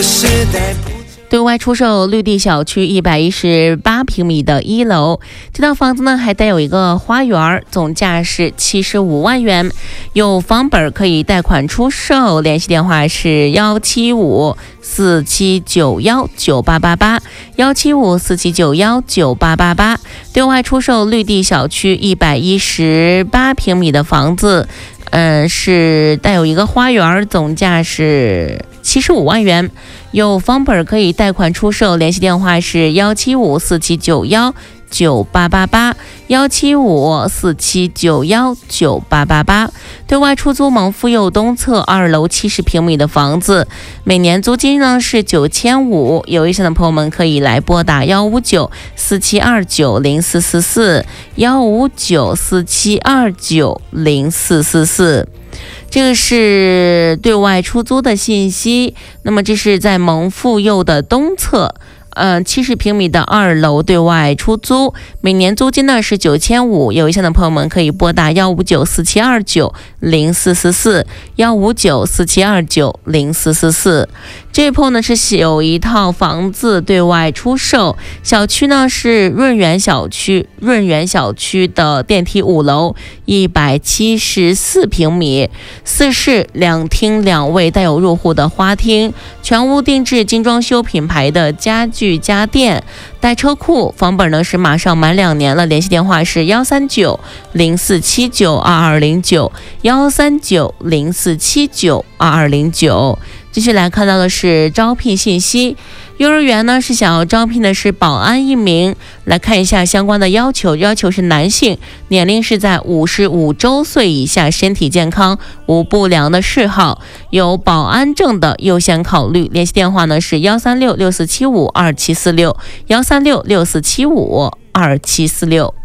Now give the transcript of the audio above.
对外出售绿地小区118平米的1楼，这套房子呢还带有一个花园，总价是75万元，有房本可以贷款出售，联系电话是17547919888，17547919888。对外出售绿地小区118平米的房子，是带有一个花园，总价是75万元，有房本可以贷款出售，联系电话是17547919888，17547919888。对外出租蒙富右东侧2楼70平米的房子，每年租金呢是9500，有意向的朋友们可以来拨打15947290444，15947290444。这个是对外出租的信息。那么这是在蒙富右的东侧70平米的2楼对外出租，每年租金呢是9500，有意向的朋友们可以拨打15947290444，15947290444。这一碰呢是有一套房子对外出售，小区呢是润园小区的电梯5楼，174平米，4室2厅2卫，带有入户的花厅，全屋定制精装修品牌的家具家电，带车库，房本呢是马上满2年了，联系电话是13904792209，13904792209。继续来看到的是招聘信息，幼儿园呢是想要招聘的是保安1名，来看一下相关的要求是男性，年龄是在55周岁以下，身体健康，无不良的嗜好，有保安证的优先考虑，联系电话呢是13664752746，13664752746。